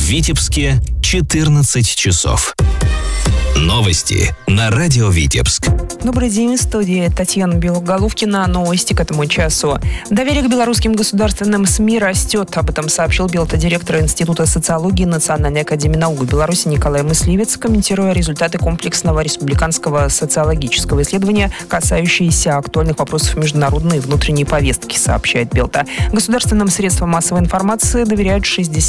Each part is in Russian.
Витебске 14 часов. Новости на радио Витебск. Добрый день, в студии Татьяна Белоголовкина. Новости к этому часу. Доверие к белорусским государственным СМИ растет. Об этом сообщил белтодиректор Института социологии Национальной академии наук Беларуси Николай Мысливец, комментируя результаты комплексного республиканского социологического исследования, касающиеся актуальных вопросов международной и внутренней повестки, сообщает Белта. Государственным средствам массовой информации доверяют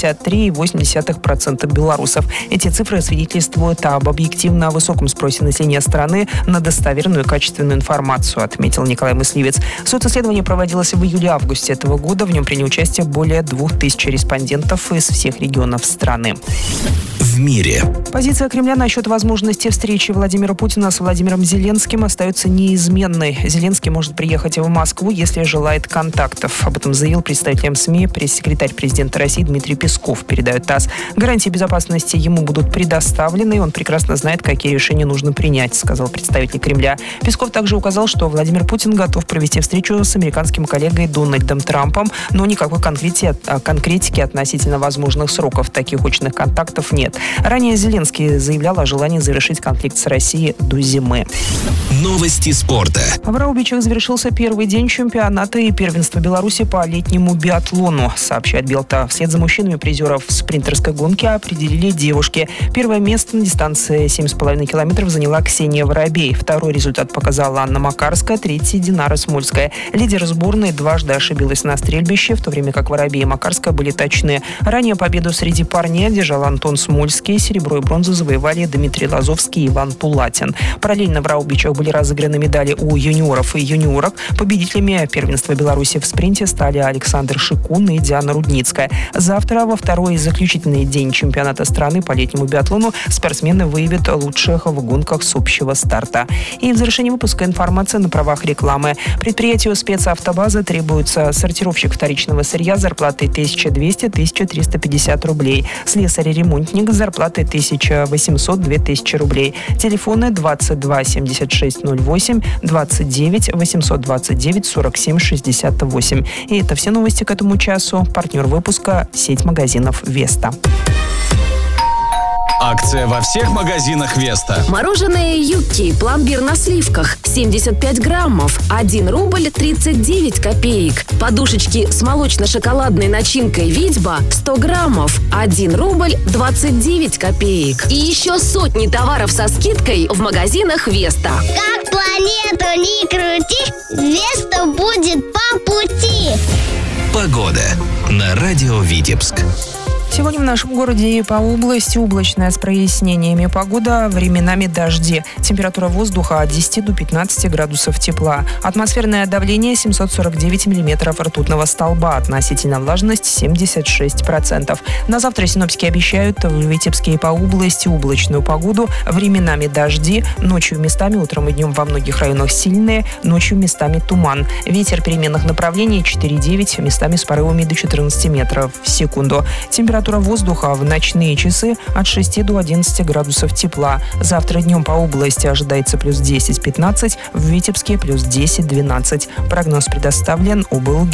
63,8% белорусов. Эти цифры свидетельствуют об объективно высоком спросе населения страны на достоверную и качественную информацию, отметил Николай Мысливец. Социсследование проводилось в июле-августе этого года. В нем приняли участие более 2000 респондентов из всех регионов страны. В мире. Позиция Кремля насчет возможности встречи Владимира Путина с Владимиром Зеленским остается неизменной. Зеленский может приехать в Москву, если желает контактов. Об этом заявил представителям СМИ пресс-секретарь президента России Дмитрий Песков, передает ТАСС. Гарантии безопасности ему будут предоставлены, и он прекрасно знает, какие решения нужно принять, сказал представитель Кремля. Песков также указал, что Владимир Путин готов провести встречу с американским коллегой Дональдом Трампом, но никакой конкретики относительно возможных сроков таких очных контактов нет. Ранее Зеленский заявлял о желании завершить конфликт с Россией до зимы. Новости спорта. В Раубичах завершился первый день чемпионата и первенства Беларуси по летнему биатлону, сообщает Белта. Вслед за мужчинами призеров спринтерской гонки определили девушки. Первое место на дистанции 7,5 километров заняла Ксения Воробей. Второй результат показала Анна Макарская, третий – Динара Смольская. Лидер сборной дважды ошибилась на стрельбище, в то время как Воробей и Макарская были точны. Ранее победу среди парней одержал Антон Смольский. Серебро и бронзу завоевали Дмитрий Лазовский и Иван Пулатин. Параллельно в Раубичах были разыграны медали у юниоров и юниорок. Победителями первенства Беларуси в спринте стали Александр Шикун и Диана Рудницкая. Завтра, во второй и заключительный день чемпионата страны по летнему биатлону, спортсмены выявят лучших в гонках с общего старта. И в завершении выпуска информация на правах рекламы. Предприятию спецавтобаза требуется сортировщик вторичного сырья с зарплатой 1200-1350 рублей. Слесарь-ремонтник с зарплатой 1800-2000 рублей. Телефоны 22 76 08, 29 829 47 68. И это все новости к этому часу. Партнер выпуска – сеть магазинов «Веста». Акция во всех магазинах «Веста». Мороженое «Юкки», пломбир на сливках, 75 граммов, 1 рубль 39 копеек. Подушечки с молочно-шоколадной начинкой «Витьба», 100 граммов, 1 рубль 29 копеек. И еще сотни товаров со скидкой в магазинах «Веста». Как планету не крути, «Веста» будет по пути. Погода на радио Витебск. Сегодня в нашем городе и по области облачная с прояснениями погода, временами дожди. Температура воздуха от 10 до 15 градусов тепла. Атмосферное давление 749 миллиметров ртутного столба. Относительная влажность 76%. На завтра синоптики обещают в Витебске и по области облачную погоду, временами дожди, ночью местами, утром и днем во многих районах сильные, ночью местами туман. Ветер переменных направлений 4,9, местами с порывами до 14 метров в секунду. Температура воздуха в ночные часы от 6 до 11 градусов тепла. Завтра днем по области ожидается плюс 10-15, в Витебске плюс 10-12. Прогноз предоставлен ОБЛ